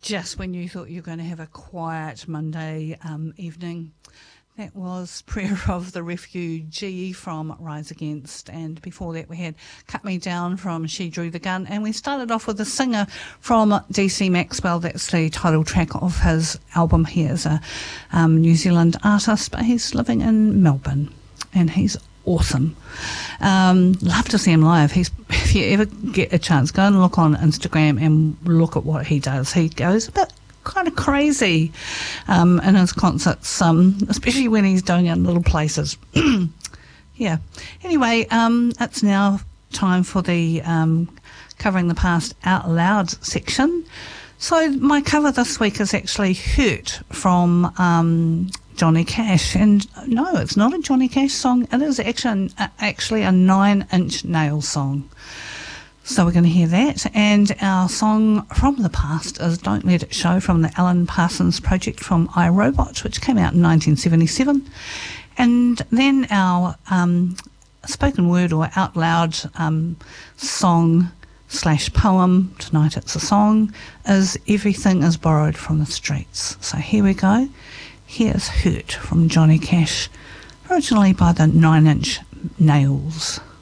just when you thought you were going to have a quiet Monday evening. That was Prayer of the Refugee from Rise Against, and before that we had Cut Me Down from She Drew the Gun, and we started off with a singer from DC Maxwell. That's the title track of his album. He is a New Zealand artist, but he's living in Melbourne, and he's awesome. Love to see him live. If you ever get a chance, go and look on Instagram and look at what he does. He goes a bit kind of crazy in his concerts, especially when he's doing it in little places. Yeah. Anyway, it's now time for the Covering the Past Out Loud section. So my cover this week is actually Hurt from Johnny Cash, and no, it's not a Johnny Cash song. It is actually a Nine Inch Nails song. So we're going to hear that, and our song from the past is Don't Let It Show from the Alan Parsons Project from iRobot, which came out in 1977. And then our spoken word or out loud song / poem, tonight it's a song, is Everything Is Borrowed from the Streets. So here we go. Here's Hurt from Johnny Cash, originally by the Nine Inch Nails.